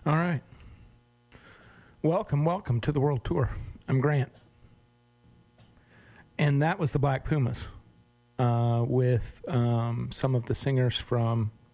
All right. Welcome to the World Tour. I'm Grant. And that was the Black Pumas with some of the singers from